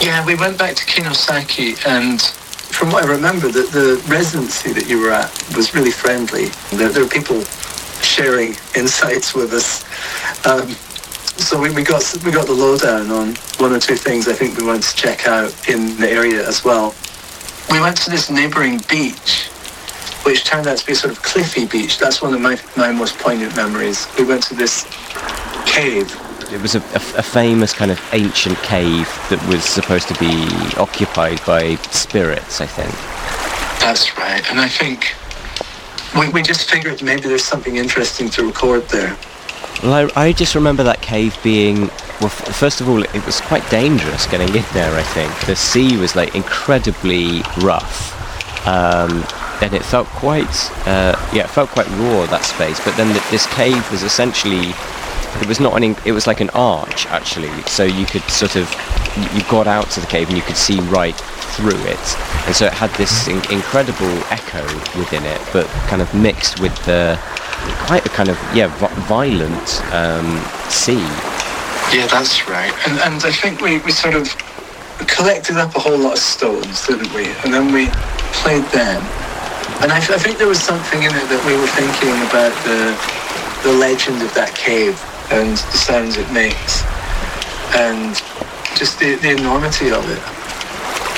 Yeah, we went back to Kinosaki, and from what I remember, the residency that you were at was really friendly. There were people sharing insights with us. So we got the lowdown on one or two things I think we wanted to check out in the area as well. We went to this neighbouring beach, which turned out to be a sort of cliffy beach. That's one of my most poignant memories. We went to this cave. It was a famous kind of ancient cave that was supposed to be occupied by spirits, I think. That's right. And I think we just figured maybe there's something interesting to record there. Well, I just remember that cave being, well, first of all, it was quite dangerous getting in there, I think. The sea was, like, incredibly rough. And it felt quite, it felt quite raw, that space. But then this cave was essentially... It was not it was like an arch, actually, so you could sort of, you got out to the cave and you could see right through it, and so it had this incredible echo within it, but kind of mixed with the quite a kind of, violent sea. Yeah, that's right, and I think we sort of collected up a whole lot of stones, didn't we, and then we played them, and I think there was something in it that we were thinking about the legend of that cave, and the sounds it makes, and just the enormity of it.